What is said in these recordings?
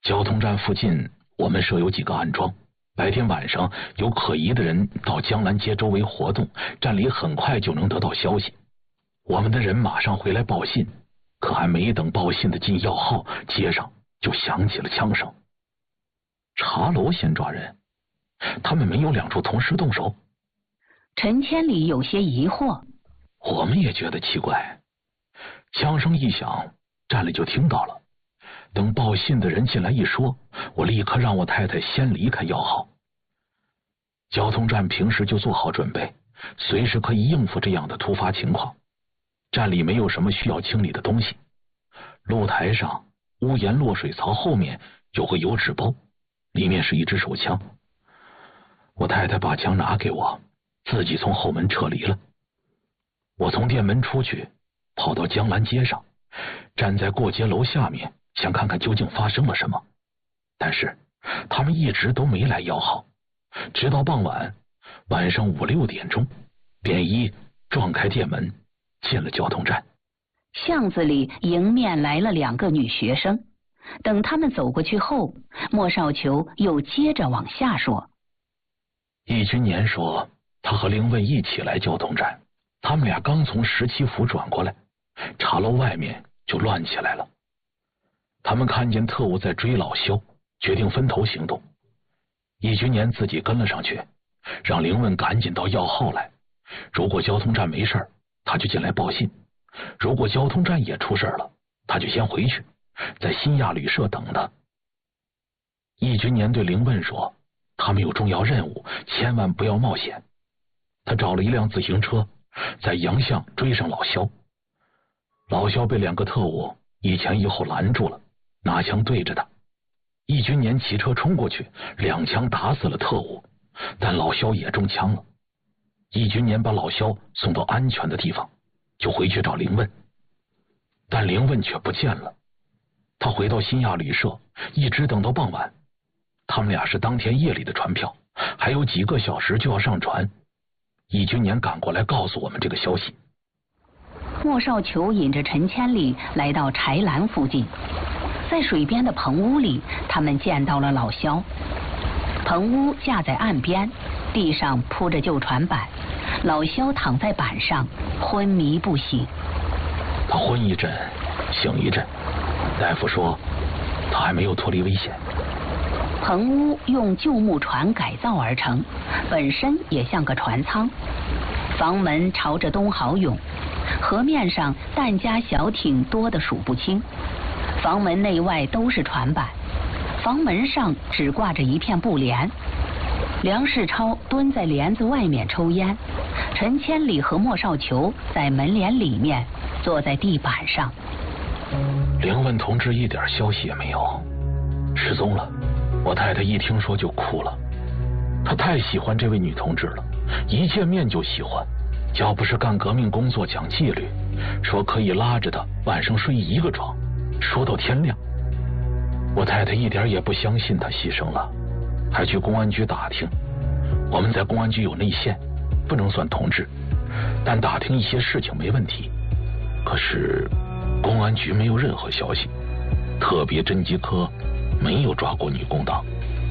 交通站附近我们设有几个暗桩，白天晚上有可疑的人到江南街周围活动，站里很快就能得到消息。我们的人马上回来报信，可还没等报信的进要号，街上就响起了枪声。茶楼先抓人，他们没有2处同时动手？ 陈千里有些疑惑。 我们也觉得奇怪。枪声一响，站里就听到了。等报信的人进来一说，我立刻让我太太先离开要号。交通站平时就做好准备，随时可以应付这样的突发情况。站里没有什么需要清理的东西，露台上屋檐落水槽后面有个油纸包，里面是一支手枪。我太太把枪拿给我，自己从后门撤离了。我从店门出去，跑到江南街上，站在过街楼下面，想看看究竟发生了什么。但是他们一直都没来要号，直到傍晚上5、6点钟，便衣撞开店门进了交通站。 巷子里迎面来了2个女学生，等他们走过去后，莫少球又接着往下说。 易君年说他和凌问一起来交通站，他们俩刚从17府转过来，茶楼外面就乱起来了。他们看见特务在追老肖，决定分头行动。易君年自己跟了上去，让凌问赶紧到要号来，如果交通站没事，他就进来报信；如果交通站也出事了，他就先回去，在新亚旅社等他。易君年对凌问说，他们有重要任务，千万不要冒险。他找了一辆自行车，在洋巷追上老肖。老肖被2个特务一前一后拦住了，拿枪对着他。易君年骑车冲过去，2枪打死了特务，但老肖也中枪了。易君年把老肖送到安全的地方，就回去找凌问，但凌问却不见了。他回到新亚旅社，一直等到傍晚。他们俩是当天夜里的船票，还有几个小时就要上船。易君年赶过来告诉我们这个消息。 莫少球引着陈千里来到柴栏附近，在水边的棚屋里，他们见到了老肖。棚屋架在岸边，地上铺着旧船板，老肖躺在板上昏迷不醒。 他昏一阵醒一阵，大夫说他还没有脱离危险。 棚屋用旧木船改造而成，本身也像个船舱。房门朝着东好涌，河面上弹夹小艇多得数不清。房门内外都是船板，房门上只挂着一片布帘。梁世超蹲在帘子外面抽烟，陈千里和莫少球在门帘里面坐在地板上。 凌问同志一点消息也没有，失踪了。我太太一听说就哭了，她太喜欢这位女同志了，一见面就喜欢，要不是干革命工作讲纪律，说可以拉着她晚上睡一个床，说到天亮。我太太一点也不相信她牺牲了，还去公安局打听。我们在公安局有内线，不能算同志，但打听一些事情没问题。可是公安局没有任何消息，特别侦缉科没有抓过女共党，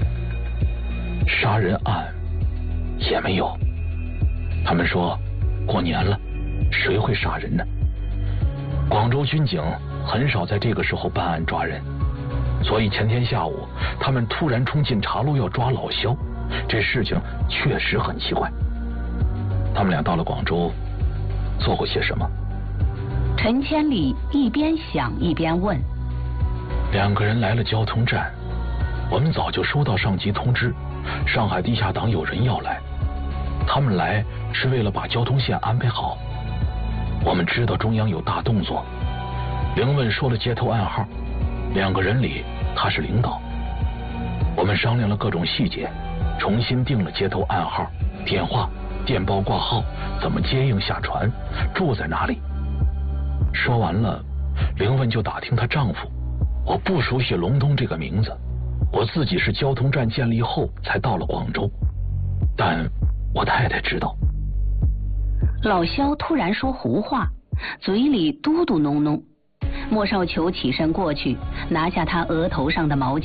杀人案也没有。他们说过年了，谁会杀人呢？广州军警很少在这个时候办案抓人，所以前天下午他们突然冲进茶楼要抓老肖，这事情确实很奇怪。他们俩到了广州做过些什么？ 陈千里一边想一边问。 2个人来了交通站，我们早就收到上级通知，上海地下党有人要来，他们来是为了把交通线安排好。我们知道中央有大动作，凌问说了接头暗号，2个人里他是领导。我们商量了各种细节，重新定了接头暗号、电话、电报挂号，怎么接应下船，住在哪里。说完了，凌问就打听她丈夫。我不熟悉隆东这个名字，我自己是交通站建立后才到了广州，但我太太知道。 老肖突然说胡话，嘴里嘟嘟哝哝。莫少球起身过去，拿下他额头上的毛巾。